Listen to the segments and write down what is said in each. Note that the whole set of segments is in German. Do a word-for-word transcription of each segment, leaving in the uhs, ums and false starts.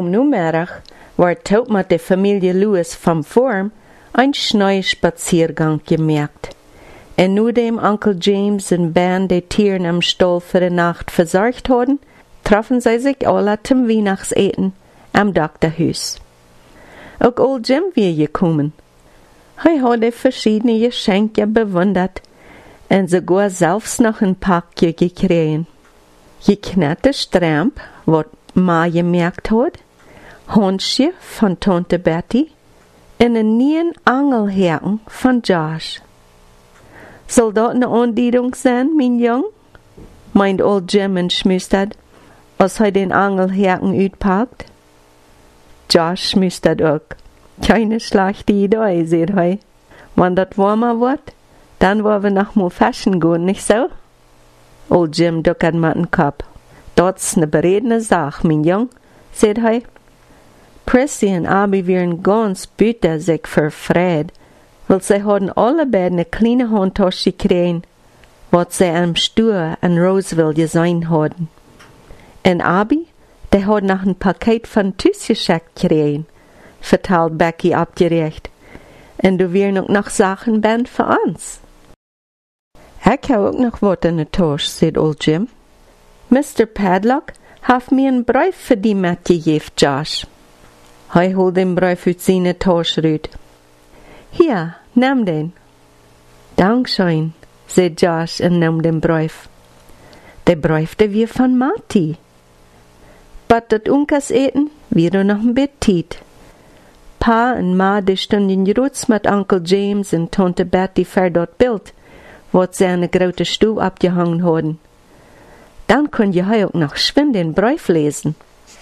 Om nummerig wordt tot met de familie Lewis van Form een Schnee-Spaziergang gemerkt. En nu dem Onkel James en Ben de Tieren am Stall für de Nacht verzorgt hadden, trafen zij zich alle zum Weihnachtseten am Dokterhuis. Ook Old Jim weer gekommen. Hij had de verschiedene Geschenke bewundert en sogar zelfs nog een pakje gekregen. Geknette Stramp, wat Ma gemerkt had, Hondje van Tante Betty en een nieuwe Angelhaken van Josh. Zal dat een aandieding zijn, mijn jong? Meint Old Jim en schmustert, als hij den Angelhaken uitpakt. Josh schmustert ook. Keine slechte idee, zegt hij. Wanneer dat warmer wordt, dan wollen we nog mal fashion gaan, nicht so? Old Jim duckert met den Kopf. Dat's ne beredene Sache, mein Jung, zegt hij. Prissy en Abby wären ganz bitter sich verfreut, weil sie hadden alle beiden ne kleine Handtasche gekriegt, wat sie am Stuhl an Roseville gesehen hadden. En Abby, der hat noch ein Paket von Tüß geschickt gekriegt, vertelt Becky abgerecht. En du wären auch noch Sachen ben für uns. Ich habe auch noch wat in der Tasche, sagt Old Jim. Mister Padlock hat mir einen Brief für die mitgegeben, Josh. Hij holt den Brief uit seine Tasche raus. Hier, nimm den. Dankeschön, sagt Josh und nahm den Brief. Der Brief, der wir von Marty. But dat Unkers eten, wir noch ein Bettit. Pa und Ma, die stunden gerutzt mit Onkel James und Tante Betty für dort Bild, wat sie an der grote Stube abgehangen hadden. Dann kon je hij ook nog schwind den Brief lesen.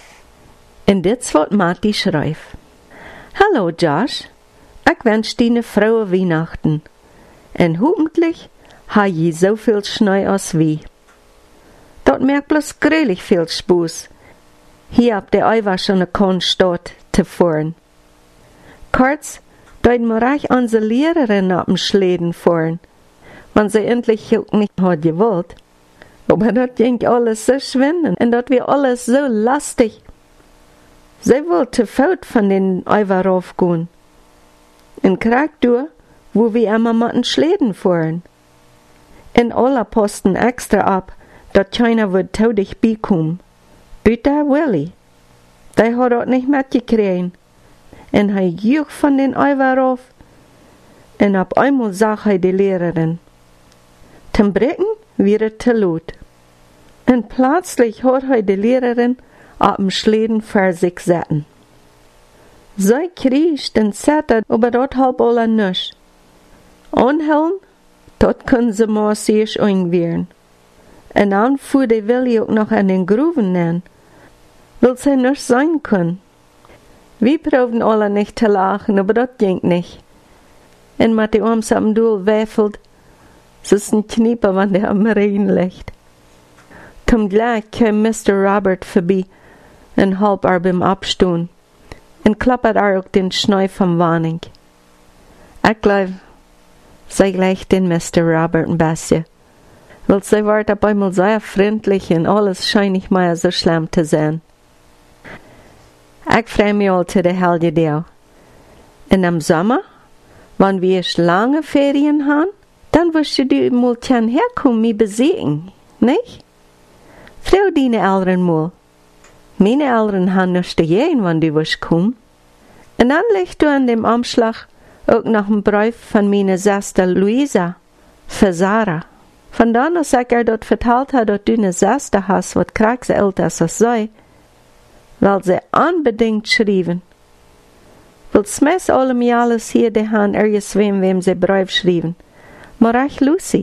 En dit wat Marty schrijft. Hallo Josh, ik wens die ne frohe Weihnachten. En hoffentlich ha je zoveel Schnee als wie. Dat merkt bloß gräulich viel Spaß. Hier ab der Eiwa schon ne Kornstadt te fahren. Kurz, deuten wir reich unsere Lehrerin ab dem Schläden fahren, wenn sie endlich auch nicht hat gewollt. Aber dat ging alles so schwinden und dat wir alles so lastig. Sie wollte fout von den Eiwa raufgehen. In Kragdur, wo wir immer mit den Schläden fahren. In alle posten extra ab, dat keiner wird taudig beikommen. Büter Willi. Der hat dort nicht mitgekriegt. En hij juch von den Eiwa rauf. En ab einmal sag hij die Lehrerin. Zum Brecken wird te laut. En plötzlich hat hij die Lehrerin ab dem Schläden vor sich setzen. Sie kriecht und zettert, aber dort halb alle nisch. Anhellen, dort können sie massiv einwehren. En dann fuhr die Willi auch noch an den Gruven nennen, weil sie nisch sein können. Wir proben alle nicht zu lachen, aber das ging nicht. En mit die Arms am Duel wäfelt, es ist ein Knieper, wenn der am Regen liegt. Zum Glück kam Mister Robert vorbei und halb er beim Abstehen und klappert er auch den Schnee vom Wohnung. Ich glaube, sie gleich den Mister Robert ein bisschen, weil sie war auf einmal sehr freundlich und alles scheint nicht mehr so schlimm zu sein. Ich freue mich all zu der Helge Deel. Und im Sommer, wenn wir lange Ferien haben, dann wirst du die mal herkommen, mich besehen, nicht? Frau deine Eltern mal. Meine Eltern haben nicht zu gehen, wenn du wirst kommen. Und dann legst du an dem Umschlag auch noch einen Brief von meiner Schwester Luisa für Sarah. Von dann, als ich ihr dort vertellt habe, dass du eine Schwester hast, was krank so älter ist als sie, weil sie unbedingt schrieben. Weil smes allem alles hier, die haben ergens wem, wem sie Brief schrieben. Maar ich Lucy.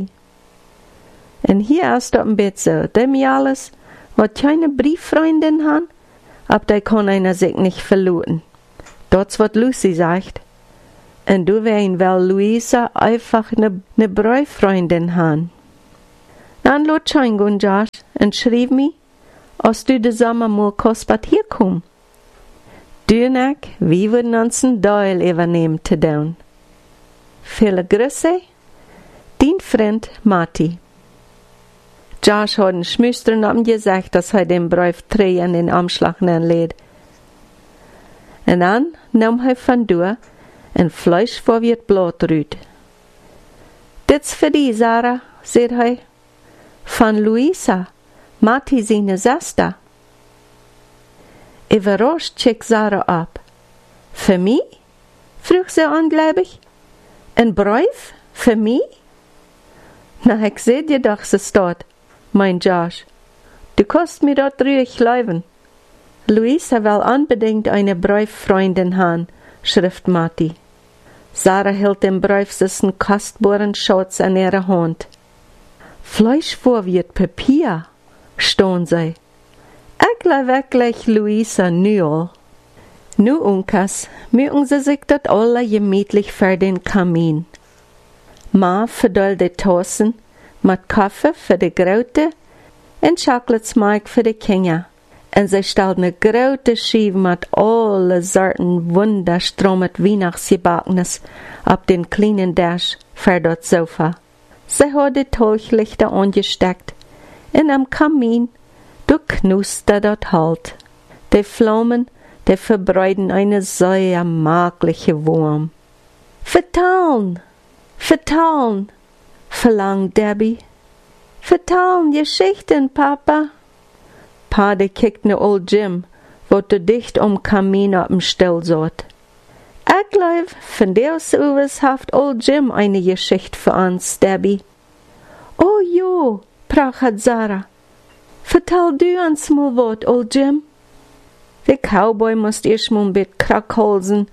Und hier ist das ein bisschen so, dem alles, was keine Brieffreundin haben, ab da kann einer sich nicht verloren. Das, was Lucy sagt. Und du wirst wel Luisa einfach eine ne Brieffreundin haben. Dann lot schein gehen, Josh, und schrieb mir, als du de Sommer mal kostbar hier komm. Du und ich, wir würden uns ein Teil übernehmen zu tun. Viele Grüße, dein Freund Marty. Josh hat einen Schmüstern am gesagt, dass er den Brief drei an den Umschlag anlegt. En dan nam hij van door en Fleisch voor wie het bloed ruit. Dit's voor die, Sarah, zei hij. Van Louisa, Matti zijn zuster. Überrascht check Sarah op. Für mich? Vroeg ze ungläubig. Een brief? Für mich? Na, ik zei je doch, ze staat, mein Josh. Du kannst mir dort ruhig bleiben. Louisa will unbedingt eine Brieffreundin haben, schrift Matti. Sarah hielt den Briefsissen kostbaren Schatz an ihrer Hand. Fleisch vor wie het Papier, staan sie. Ich glaube wirklich Louisa nu al. Nu, Unkas, mögen sie sich dort alle gemütlich für den Kamin. Ma verdult de Tassen mit Kaffee für die Grote en Chocolate für die Kinder. En sie stellt ne grote Scheibe mit alle Sorten wunderstrommet Weihnachtsgebackenes auf den kleinen Tisch für das Sofa. Sie hat die Tolchlichter angesteckt en am Kamin, du knustert dort halt. Die Flammen, die verbreiten eine sehr magliche Wurm. Vertalen, vertalen, verlangt Debbie. Vertalen Geschichten, Papa. Pa, de kijkt naar old Jim, wat te dicht om Kamin op hem stil zat. Ik geloof, van deels uwes heeft old Jim eine Geschichte für uns, Debbie. Oh jo, prachert Sarah. Vertel du uns mal wat, old Jim. Der Cowboy musst erst mal ein bisschen krackholzen.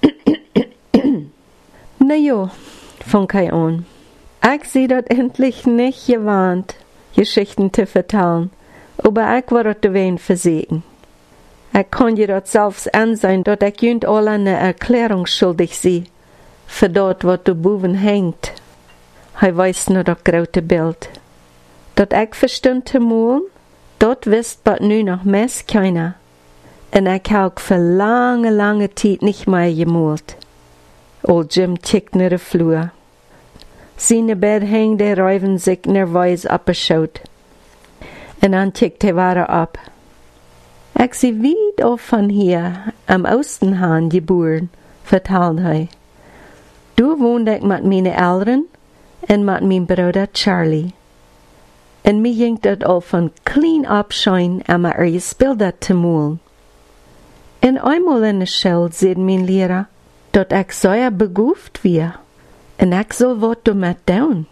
Na jo, fang hij an. Ich sie dat endlich nicht gewarnt, Geschichten zu vertellen. Aber ich war dort wen versehen. Ich kann je dort selbst ansehen, dass ich jünd alle eine Erklärung schuldig sie, für dort, was du boven hängt. Hij weiß nur das grote Bild. Dat ich verstund te moelen, dort wisst bat nu noch mes keiner. En ich hab für lange, lange Zeit nicht mehr gemult. Old Jim tickt naar de vloer. Seine Bett hängt der Räuven sich nervös abgeschaut. En dan tickt hij weiter ab. Ich sie weit auf von hier, am Ostenhahn geboren, vertelt hij. Du wohnt ich mit meine Eltern en mit mein Bruder Charlie. En mir ging dat al von klein abschein am er gespeeld dat te moelen. En einmal in de Schule zei mein Lehrer, dat ich sehr begaafd wie. En ik zal wat damit doen.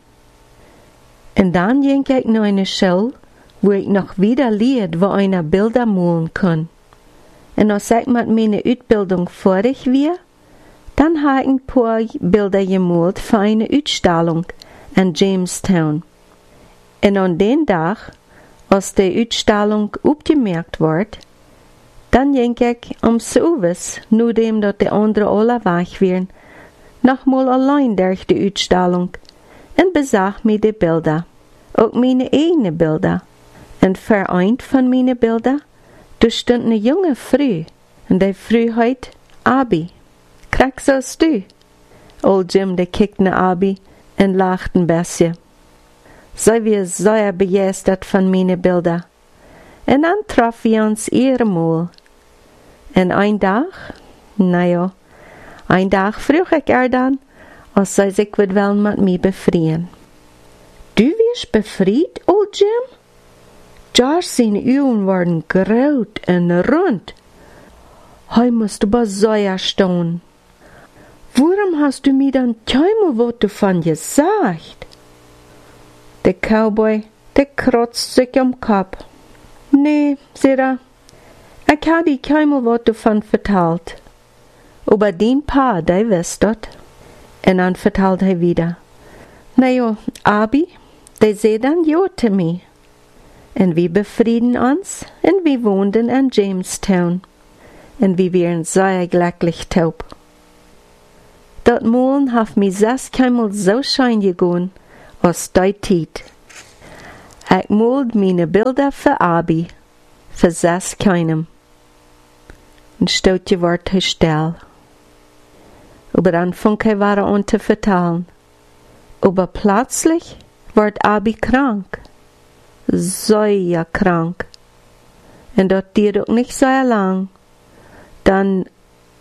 En dan ging ik naar een Schule, wo ich noch wieder leerd wo einer Bilder malen kann. En als ich mit meiner Ausbildung fertig war, dann habe ich ein paar Bilder gemalt für eine Ausstellung in Jamestown. En an den Tag, als die Ausstellung aufgemerkt wird, dann ging ich um Service, nur dem, dass die anderen alle weg waren, nochmal allein durch die Ausstellung und besag mir die Bilder, auch meine eigenen Bilder. Und vereint von meine Bilder, da stund eine junge Frau, und die Frau heut Abi. Krieg sollst du? Old Jim, der kickt nach Abi und lacht ein bisschen. Sie wir sehr begeistert von meine Bilder. Und dann traf wir uns ehrenmal. Und ein Tag, naja, ein Tag frug ich er dann, als sie sich wird wollen mit mir befrieden. Du wirst befried, Old Jim? Josh seine Augen waren groot und rund. Hij musste aber sehr staunen. Warum hast du mir dann keinmal was davon gesagt? Der Cowboy, der kratzt sich am Kopf. Nee, sagt er, ich habe dir keinmal was davon vertellt. Aber den Pa, der wisst das. Und dann vertellt er wieder. Naja, Abi, der sagt dann ja zu mir. Und wir befrieden uns, und wir wohnten in Jamestown. Und wir wären sehr glücklich taub. Dat Molen hat mir sechs keinmal so schein gegangen, als die Zeit. Ich malt meine Bilder für Abi, für sechs keinem. Und stootje wordt hij stil. Aber dann fing er weiter an zu vertellen. Aber plötzlich wird Abi krank. Sehr krank. Und das dauert auch nicht sehr lang. Dann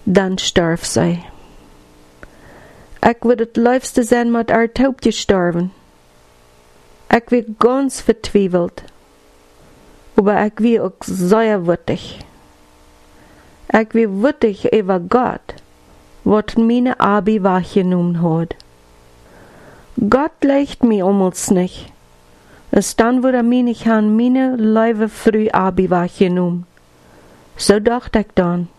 dann starf sie. Ich würde het liefste zijn met haar taub gestorven. Ich wie ganz vertwiebelt, aber ich wie auch sehr wütig. Ich wie wütig über Gott, wat meine Abi wahrgenommen hat. Gott legt mir ommals nicht. Es dann wurde mir nicht an meine Leuwe früh Abi wahrgenommen. So dachte ich dann.